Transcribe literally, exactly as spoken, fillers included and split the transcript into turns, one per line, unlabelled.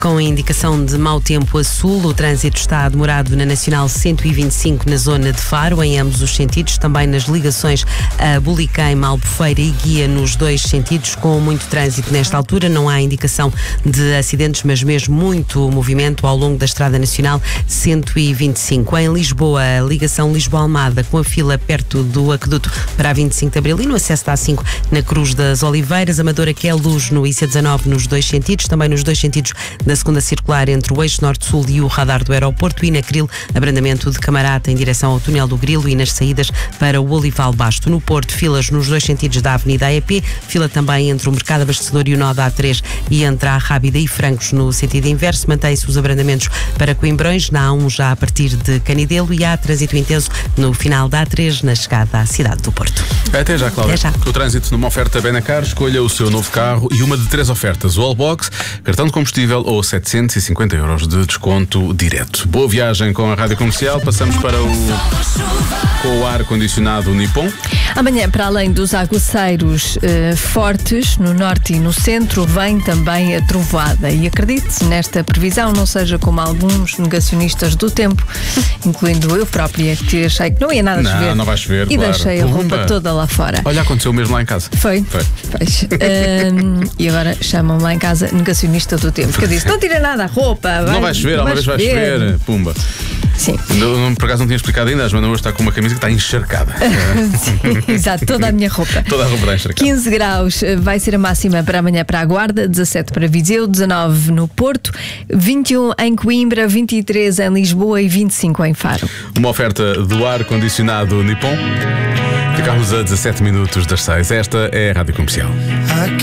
Com a indicação de mau tempo a sul, o trânsito está demorado na Nacional cento e vinte e cinco na zona de Faro, em ambos os sentidos, também nas ligações a Buliqueima, Albufeira e Guia nos dois sentidos, com muito trânsito nesta altura. Não há indicação de acidentes, mas mesmo muito movimento ao longo da Estrada Nacional cento e vinte e cinco. Em Lisboa, a ligação Lisboa-Almada, com a fila perto do aqueduto para a vinte e cinco de Abril e no acesso da A cinco na Cruz das Oliveiras. Amadora que é luz no I C dezanove nos dois sentidos, também nos dois sentidos da segunda circular entre o eixo norte-sul e o radar do aeroporto, e na Cril, abrandamento de Camarata em direção ao túnel do Grilo e nas saídas para o Olival Basto. No Porto, filas nos dois sentidos da Avenida A E P, fila também entre o Mercado Abastecedor e o nó da A três e entre a Rábida e Francos no sentido inverso. Mantém-se os abrandamentos para Coimbrões, na A um já a partir de Canidelo, e há trânsito intenso no final da A três na chegada à cidade do Porto.
Até já, Cláudia.
Até já.
O trânsito numa oferta Benacar, escolha o seu novo carro e uma de três ofertas: o Allbox, cartão de combustível ou setecentos e cinquenta euros de desconto direto. Boa viagem com a Rádio Comercial. Passamos para o com o ar-condicionado Nippon.
Amanhã, para além dos aguaceiros eh, fortes no norte e no centro, vem também a trovoada. E acredite, nesta previsão não seja como alguns negacionistas do tempo, incluindo eu própria, que achei que não ia nada
Não,
chover.
não vai chover,
E
claro.
deixei a roupa
Pumba.
toda lá fora.
Olha, aconteceu mesmo lá em casa.
Foi?
Foi.
Pois. Ahm, e agora chamam-me lá em casa negacionista do tempo. Porque eu disse, não tira nada a roupa.
Não vai chover, alguma vez vai chover. Pumba.
Sim.
Não, não, por acaso não tinha explicado ainda, a Joana hoje está com uma camisa que está encharcada.
Sim, exato, toda a minha roupa.
Toda a roupa está encharcada.
quinze graus vai ser a máxima para amanhã para a Guarda, dezassete para Viseu, dezanove no Porto, vinte e um em Coimbra, vinte e três em Lisboa e vinte e cinco em Faro.
Uma oferta do ar-condicionado Nippon. Ficámos a dezassete minutos das seis. Esta é a Rádio Comercial.